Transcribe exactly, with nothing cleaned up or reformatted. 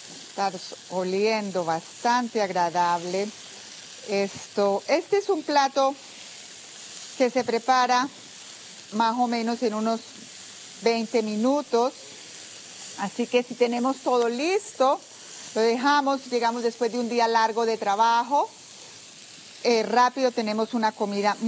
Está oliendo bastante agradable. Esto, este es un plato que se prepara más o menos en unos veinte minutos. Así que si tenemos todo listo, lo dejamos, llegamos después de un día largo de trabajo. Eh, rápido tenemos una comida